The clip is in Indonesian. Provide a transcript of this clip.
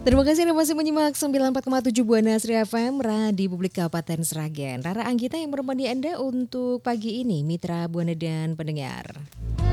Terima kasih Anda masih menyimak 94,7 Buana Asri FM, Radio Publik Kabupaten Sragen. Rara Anggita yang menemani Anda untuk pagi ini, Mitra Buana dan pendengar.